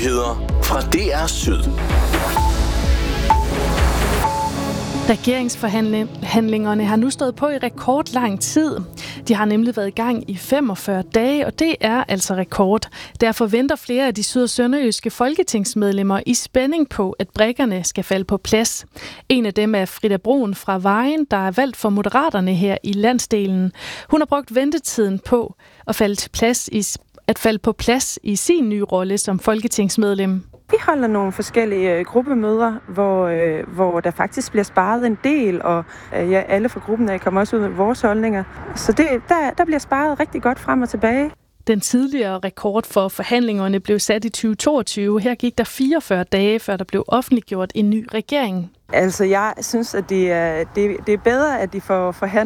Nyheder fra DR Syd. Regeringsforhandlingerne har nu stået på i rekordlang tid. De har nemlig været i gang i 45 dage, og det er altså rekord. Derfor venter flere af de syd- og sønderjyske folketingsmedlemmer i spænding på, at brikkerne skal falde på plads. En af dem er Frida Broen fra Vejen, der er valgt for Moderaterne her i landsdelen. Hun har brugt ventetiden på at falde på plads i sin nye rolle som folketingsmedlem. Vi holder nogle forskellige gruppemøder, hvor der faktisk bliver sparet en del, og alle fra gruppen kommer også ud med vores holdninger. Så der bliver sparet rigtig godt frem og tilbage. Den tidligere rekord for forhandlingerne blev sat i 2022. Her gik der 44 dage, før der blev offentliggjort en ny regering. Altså, jeg synes, at det er bedre, at de får forhandlet